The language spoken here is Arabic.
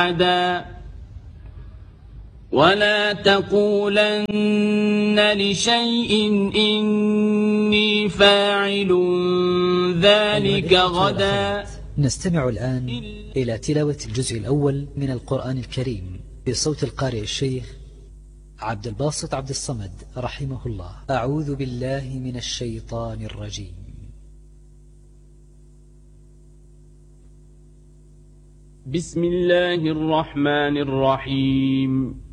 أحدا ولا تقولن لشيء إني فاعل ذلك غدا. نستمع الآن إلى تلاوة الجزء الأول من القرآن الكريم بصوت القارئ الشيخ عبد الباسط عبد الصمد رحمه الله. أعوذ بالله من الشيطان الرجيم. بسم الله الرحمن الرحيم.